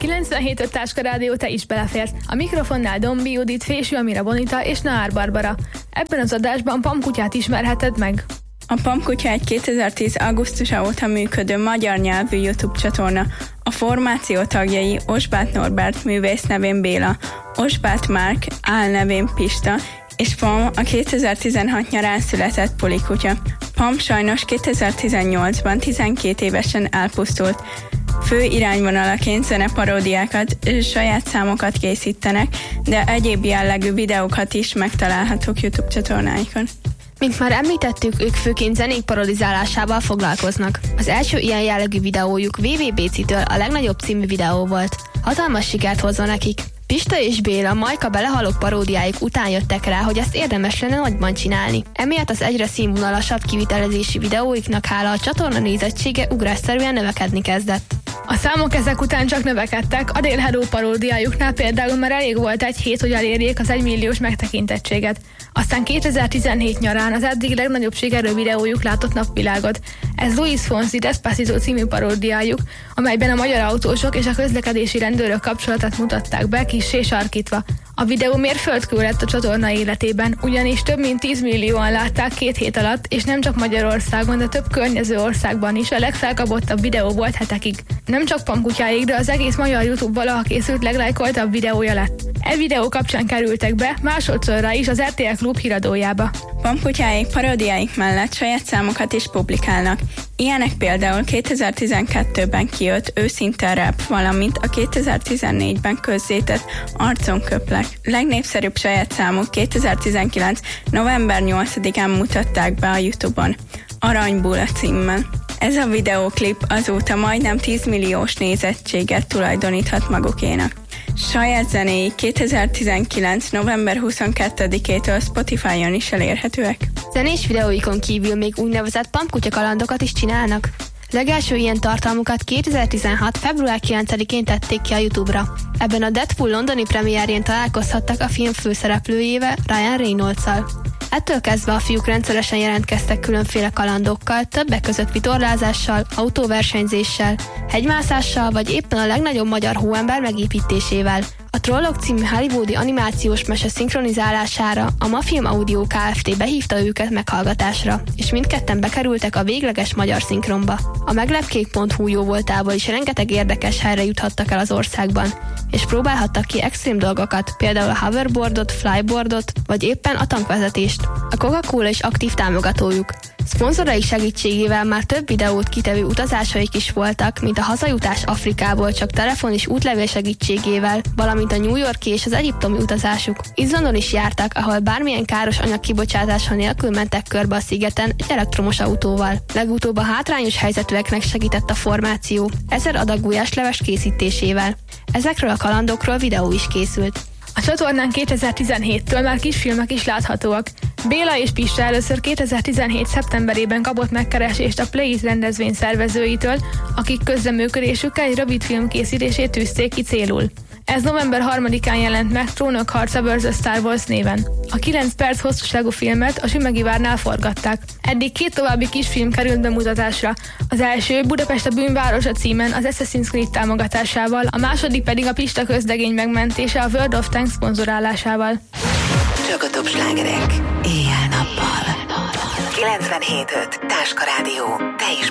97.5 Táska Rádió, te is beleférsz. A mikrofonnál Dombi Judit, Fésű Amira Bonita és Naár Barbara. Ebben az adásban Pamkutyát ismerheted meg. A Pamkutya egy 2010. augusztusa óta működő magyar nyelvű YouTube csatorna. A formáció tagjai Osbáth Norbert művész nevén Béla, Osbáth Márk álnevén Pista, és Pam a 2016 nyarán született pulikutya. Pam sajnos 2018-ban 12 évesen elpusztult. Fő irányvonalaként zeneparódiákat, saját számokat készítenek, de egyéb jellegű videókat is megtalálhatók YouTube csatornáikon. Mint már említettük, ők főként zenék parodizálásával foglalkoznak. Az első ilyen jellegű videójuk WWBC-től a legnagyobb című videó volt. Hatalmas sikert hozva nekik. Pista és Béla Majka belehalok paródiáik után jöttek rá, hogy ezt érdemes lenne nagyban csinálni. Emiatt az egyre színvonalasabb kivitelezési videóiknak hála a csatorna nézettsége ugrásszerűen növekedni kezdett. A számok ezek után csak növekedtek, a Dél Hello paródiájuknál például már elég volt egy hét, hogy elérjék az 1 milliós megtekintettséget. Aztán 2017 nyarán az eddig legnagyobb sikerű videójuk látott napvilágot. Ez Luis Fonsi Despacito című paródiájuk, amelyben a magyar autósok és a közlekedési rendőrök kapcsolatát mutatták be kissé sarkítva. A videó mérföldkő lett a csatorna életében, ugyanis több mint 10 millióan látták 2 hét alatt, és nem csak Magyarországon, de több környező országban is a legfelkapottabb videó volt hetekig. Nem csak Pamkutyáig, de az egész magyar YouTube valaha készült leglájkoltabb videója lett. E videó kapcsán kerültek be másodszorra is az RTL Klub híradójába. Pamkutyáik paródiáik mellett saját számokat is publikálnak. Ilyenek például 2012-ben kijött Őszinte Rap, valamint a 2014-ben közzétett Arcon köplek. Legnépszerűbb saját számuk 2019. november 8-án mutatták be a YouTube-on, Aranybula címmel. Ez a videóklip azóta majdnem 10 milliós nézettséget tulajdoníthat magukénak. Saját zenéi 2019. november 22-től Spotify-on is elérhetőek. Zenés videóikon kívül még úgynevezett Pamkutya kalandokat is csinálnak. Legelső ilyen tartalmukat 2016. február 9-én tették ki a YouTube-ra. Ebben a Deadpool londoni premierjén találkozhattak a film főszereplőjével, Ryan Reynolds-szal. Ettől kezdve a fiúk rendszeresen jelentkeztek különféle kalandokkal, többek között vitorlázással, autóversenyzéssel, hegymászással vagy éppen a legnagyobb magyar hóember megépítésével. A Trollok című hollywoodi animációs mese szinkronizálására a Mafilm Audio Kft. Behívta őket meghallgatásra, és mindketten bekerültek a végleges magyar szinkronba. A meglepkék.hu jó voltából is rengeteg érdekes helyre juthattak el az országban, és próbálhattak ki extrém dolgokat, például a hoverboardot, flyboardot, vagy éppen a tankvezetést. A Coca-Cola is aktív támogatójuk. Szponzoraik segítségével már több videót kitevő utazásaik is voltak, mint a hazajutás Afrikából csak telefon és útlevél segítségével, valamint a New Yorki és az egyiptomi utazásuk. Izlandon is jártak, ahol bármilyen káros anyag kibocsátása nélkül mentek körbe a szigeten egy elektromos autóval. Legutóbb a hátrányos helyzetűeknek segített a formáció 1000 adag gulyásleves készítésével. Ezekről a kalandokról videó is készült. A csatornán 2017-től már kisfilmek is láthatóak. Béla és Pista először 2017. szeptemberében kapott megkeresést a Play It rendezvény szervezőitől, akik közreműködésükkel egy rövidfilm készítését tűzték ki célul. Ez november 3-án jelent meg Trónok harca vs. Star Wars néven. A 9 perc hosszúságú filmet a Sümegivárnál forgatták. Eddig 2 további kisfilm került bemutatásra. Az első Budapest a bűnvárosa címen az Assassin's Creed támogatásával, a második pedig a Pista közlegény megmentése a World of Tanks szponzorálásával. Csak a top slágerek éjjel-nappal. 97.5 Táska Rádió, te is